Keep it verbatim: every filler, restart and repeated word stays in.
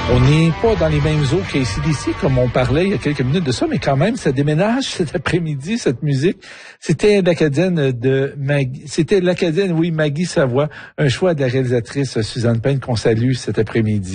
On n'est pas dans les mêmes eaux qu'A C D C, comme on parlait il y a quelques minutes de ça, mais quand même, ça déménage cet après-midi, cette musique. C'était l'Acadienne de Maggie, c'était l'Acadienne, oui, Maggie Savoie, un choix de la réalisatrice Suzanne Payne qu'on salue cet après-midi.